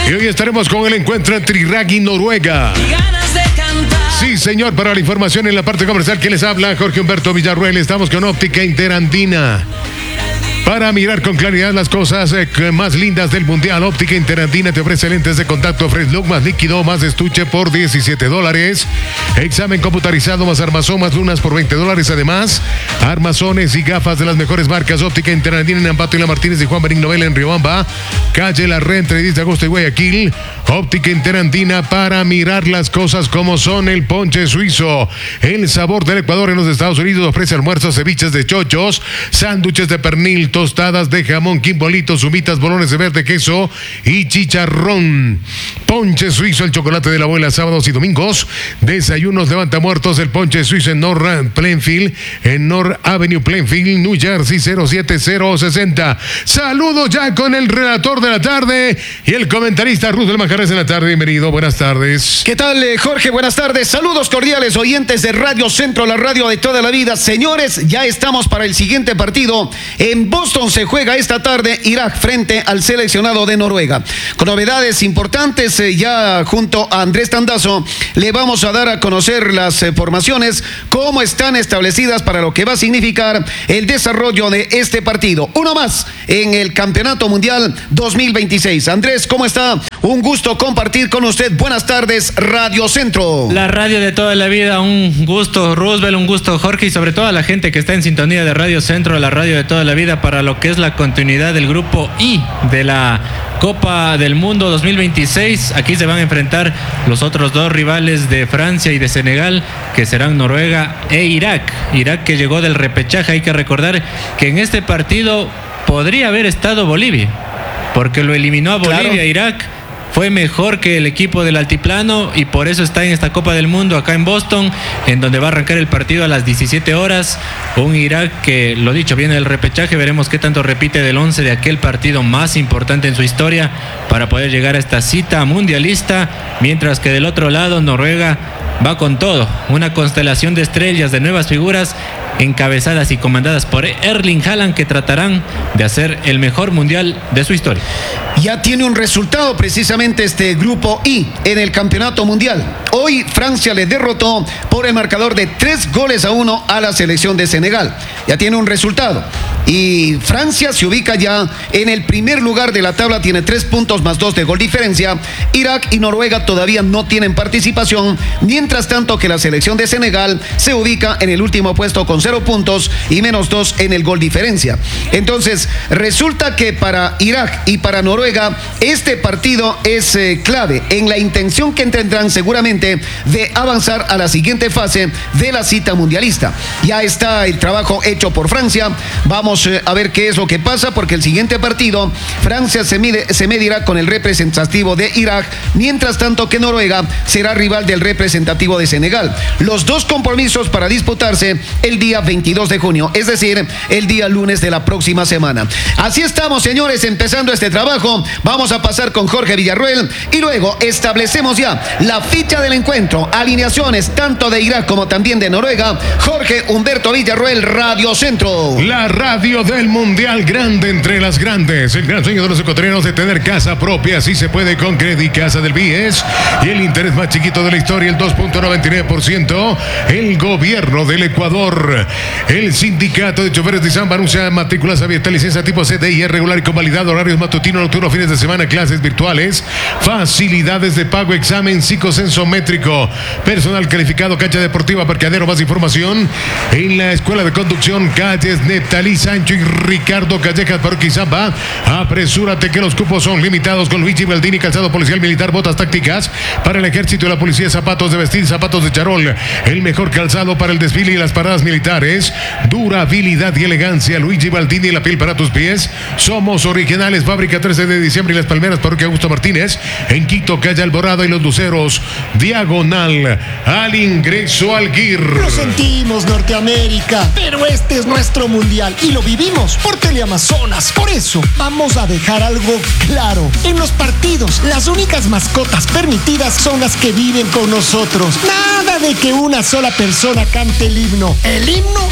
Y hoy estaremos con el encuentro entre Irak y Noruega. Sí, señor, para la información en la parte comercial, ¿quién les habla? Jorge Humberto Villarruel. Estamos con Óptica Interandina. Para mirar con claridad las cosas más lindas del Mundial, Óptica Interandina te ofrece lentes de contacto Fresh Look más líquido más estuche por $17. Examen computarizado más armazón más lunas por $20. Además, armazones y gafas de las mejores marcas. Óptica Interandina en Ambato y La Martínez y Juan Benín Novela en Riobamba. Calle La Red entre 10 de agosto y Guayaquil. Óptica Interandina para mirar las cosas como son. El ponche suizo, el sabor del Ecuador en los Estados Unidos, ofrece almuerzos, ceviches de chochos, sándwiches de pernil, tostadas de jamón, quimbolitos, humitas, bolones de verde, queso y chicharrón. Ponche suizo, el chocolate de la abuela, sábados y domingos. Desayunos levanta muertos, el ponche suizo en North Plainfield, en North Avenue Plainfield, New Jersey 07060. Saludo ya con el relator de la tarde y el comentarista Ruth del Manjarres en la tarde. Bienvenido, buenas tardes. ¿Qué tal, Jorge? Buenas tardes. Saludos cordiales, oyentes de Radio Centro, la radio de toda la vida. Señores, ya estamos para el siguiente partido. En Boston se juega esta tarde Irak frente al seleccionado de Noruega. Con novedades importantes, ya junto a Andrés Tandazo le vamos a dar a conocer las formaciones, cómo están establecidas para lo que va a significar el desarrollo de este partido. Uno más en el Campeonato Mundial 2026. Andrés, ¿cómo está? Un gusto compartir con usted. Buenas tardes, Radio Centro. La radio de toda la vida, un gusto, Roosevelt, un gusto, Jorge, y sobre todo a la gente que está en sintonía de Radio Centro, la radio de toda la vida, para lo que es la continuidad del grupo I de la Copa del Mundo 2026. Aquí se van a enfrentar los otros dos rivales de Francia y de Senegal, que serán Noruega e Irak. Irak, que llegó del repechaje. Hay que recordar que en este partido podría haber estado Bolivia, porque lo eliminó a Bolivia. Claro. Irak fue mejor que el equipo del altiplano y por eso está en esta Copa del Mundo acá en Boston, en donde va a arrancar el partido a las 17 horas. Un Irak que, lo dicho, viene del repechaje. Veremos qué tanto repite del 11 de aquel partido más importante en su historia para poder llegar a esta cita mundialista. Mientras que del otro lado, Noruega va con todo. Una constelación de estrellas, de nuevas figuras encabezadas y comandadas por Erling Haaland, que tratarán de hacer el mejor mundial de su historia. Ya tiene un resultado precisamente este grupo I en el campeonato mundial. Hoy Francia le derrotó por el marcador de 3-1 a la selección de Senegal. Ya tiene un resultado. Y Francia se ubica ya en el primer lugar de la tabla, tiene 3 puntos más 2 de gol diferencia. Irak y Noruega todavía no tienen participación, mientras tanto que la selección de Senegal se ubica en el último puesto con 0 puntos y menos 2 en el gol diferencia. Entonces, resulta que para Irak y para Noruega este partido es clave en la intención que tendrán seguramente de avanzar a la siguiente fase de la cita mundialista. Ya está el trabajo hecho por Francia. Vamos a ver qué es lo que pasa, porque el siguiente partido Francia se medirá con el representativo de Irak, mientras tanto que Noruega será rival del representativo de Senegal. Los dos compromisos para disputarse el día 22 de junio, es decir, el día lunes de la próxima semana. Así estamos, señores, empezando este trabajo. Vamos a pasar con Jorge Villarruel y luego establecemos ya la ficha del encuentro, alineaciones tanto de Irak como también de Noruega. Jorge Humberto Villarruel, Radio Centro. La radio del Mundial, grande entre las grandes. El gran sueño de los ecuatorianos de tener casa propia, así se puede con Credit Casa del BIES. Y el interés más chiquito de la historia, el 2.99%. El gobierno del Ecuador. El sindicato de choferes de Izamba anuncia matrículas abiertas, licencia tipo CDI regular y convalidado, horarios matutino, nocturno, fines de semana, clases virtuales, facilidades de pago, examen psicosensométrico, personal calificado, cancha deportiva, parqueadero. Más información en la Escuela de Conducción, calles Neptalí Sancho y Ricardo Callejas, Parque Izamba. Apresúrate que los cupos son limitados. Con Luigi Baldini, calzado policial militar, botas tácticas para el ejército y la policía, zapatos de vestir, zapatos de charol, el mejor calzado para el desfile y las paradas militares, durabilidad y elegancia. Luigi Baldini, la piel para tus pies. Somos originales, fábrica 13 de diciembre y Las Palmeras, Parque Augusto Martínez, en Quito, calle Alborada y Los Luceros, diagonal al ingreso al GIR. Lo sentimos, Norteamérica, pero este es nuestro mundial y lo vivimos por Teleamazonas. Por eso vamos a dejar algo claro. En los partidos, las únicas mascotas permitidas son las que viven con nosotros. Nada de que una sola persona cante el himno. El himno